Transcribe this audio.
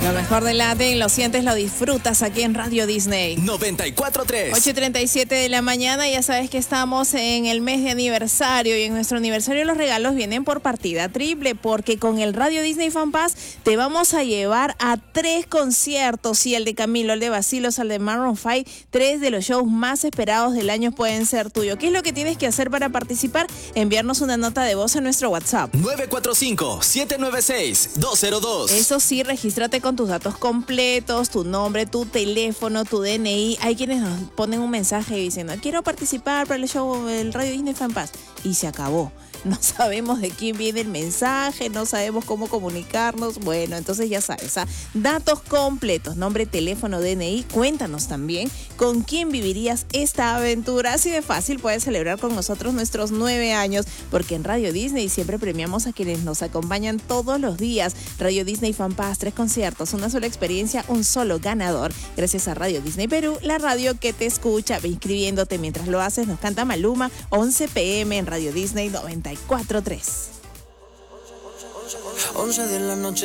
Lo mejor del Latin, lo sientes, lo disfrutas aquí en Radio Disney. 94.3. 8:37 de la mañana, ya sabes que estamos en el mes de aniversario y en nuestro aniversario los regalos vienen por partida triple porque con el Radio Disney Fan Pass te vamos a llevar a 3 conciertos, sí, el de Camilo, el de Bacilos, el de Maroon 5, 3 de los shows más esperados del año pueden ser tuyos. ¿Qué es lo que tienes que hacer para participar? Enviarnos una nota de voz a nuestro WhatsApp. 945-796-202. Eso sí, regístrate con tus datos completos, tu nombre, tu teléfono, tu DNI. Hay quienes nos ponen un mensaje diciendo, quiero participar para el show del Radio Disney Fan Pass. Y se acabó. No sabemos de quién viene el mensaje, no sabemos cómo comunicarnos. Bueno, entonces ya sabes, datos completos, nombre, teléfono, DNI. Cuéntanos también con quién vivirías esta aventura. Así de fácil puedes celebrar con nosotros nuestros 9 años, porque en Radio Disney siempre premiamos a quienes nos acompañan todos los días. Radio Disney Fan Pass, 3 conciertos, una sola experiencia, un solo ganador. Gracias a Radio Disney Perú, la radio que te escucha. Ve inscribiéndote mientras lo haces. Nos canta Maluma, 11 p.m. en Radio Disney 94.3. 11 de la noche.